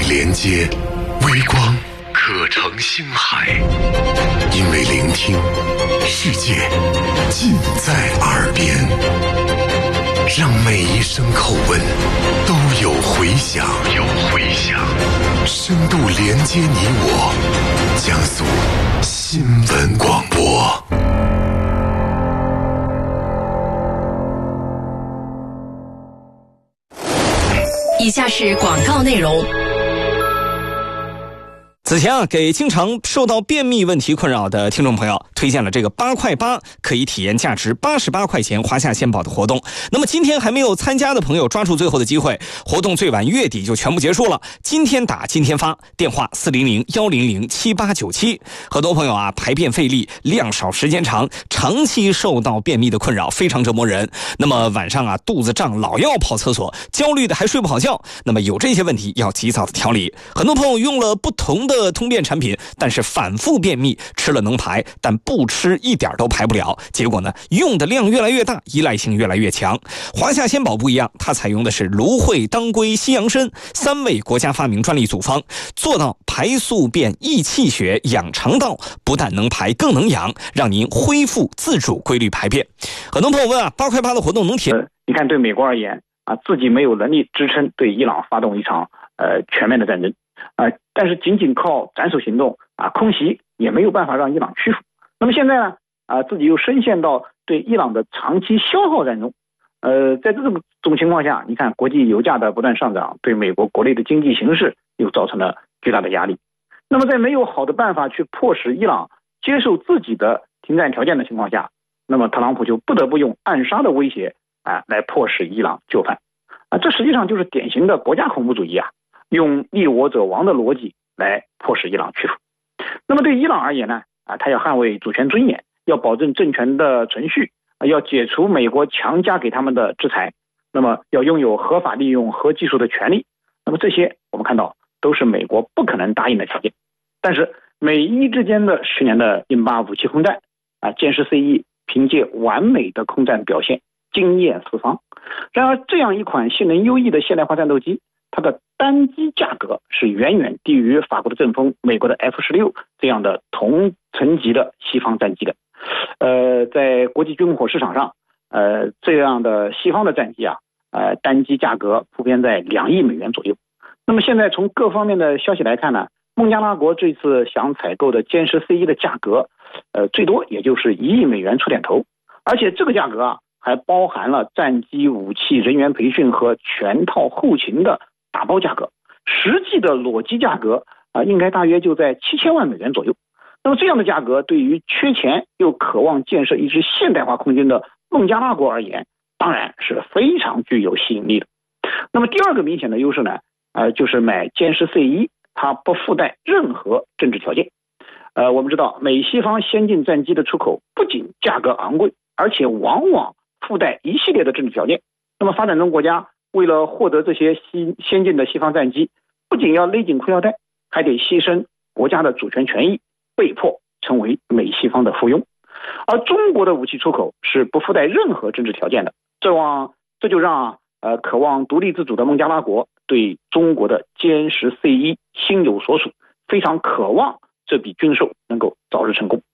连接，微光可成星海。因为聆听，世界尽在耳边。让每一声口吻都有回响，深度连接你我，江苏新闻广播。 以下是广告内容。 此前给经常受到便秘问题困扰的听众朋友推荐了这个8块8可以体验价值88块钱华夏鲜宝的活动。那么今天还没有参加的朋友抓住最后的机会，活动最晚月底就全部结束了，今天打今天发，电话400-100-7897。很多朋友排便费力，量少时间长，长期受到便秘的困扰，非常折磨人。那么晚上肚子胀，老要跑厕所，焦虑的还睡不好觉，那么有这些问题要及早的调理。很多朋友用了不同的通便产品，但是反复便秘，吃了能排，但不吃一点都排不了，结果呢，用的量越来越大，依赖性越来越强。华夏鲜宝不一样，它采用的是芦荟、当归、西洋参3味国家发明专利组方，做到排宿便、益气血、养肠道，不但能排更能养，让您恢复自主规律排便。很多朋友问8块8的活动能体你看对美国而言自己没有能力支撑对伊朗发动一场全面的战争但是仅仅靠斩首行动空袭也没有办法让伊朗屈服。那么现在呢自己又深陷到对伊朗的长期消耗战中。在这种情况下，你看国际油价的不断上涨，对美国国内的经济形势又造成了巨大的压力。那么在没有好的办法去迫使伊朗接受自己的停战条件的情况下，那么特朗普就不得不用暗杀的威胁来迫使伊朗就范这实际上就是典型的国家恐怖主义用利我者亡的逻辑来迫使伊朗屈服。那么对伊朗而言呢他要捍卫主权尊严，要保证政权的程序，要解除美国强加给他们的制裁，那么要拥有合法利用核技术的权利。那么这些我们看到都是美国不可能答应的条件。但是美伊之间的10年的印巴武器空战歼十 C1凭借完美的空战表现惊艳四方。然而这样一款性能优异的现代化战斗机，它的单机价格是远远低于法国的阵风、美国的 F-16这样的同层级的西方战机的。在国际军火市场上这样的西方的战机单机价格普遍在2亿美元左右。那么现在从各方面的消息来看呢，孟加拉国这次想采购的歼十 C1的价格最多也就是1亿美元出点头，而且这个价格还包含了战机、武器、人员培训和全套后勤的打包价格，实际的裸机价格应该大约就在7000万美元左右。那么这样的价格对于缺钱又渴望建设一支现代化空军的孟加拉国而言，当然是非常具有吸引力的。那么第二个明显的优势呢就是买歼十 C1它不附带任何政治条件。我们知道美西方先进战机的出口不仅价格昂贵，而且往往附带一系列的政治条件。那么发展中国家为了获得这些先进的西方战机，不仅要勒紧裤腰带，还得牺牲国家的主权权益，被迫成为美西方的附庸。而中国的武器出口是不附带任何政治条件的，这就让渴望独立自主的孟加拉国对中国的歼十 C1心有所属，非常渴望这笔军售能够早日成功。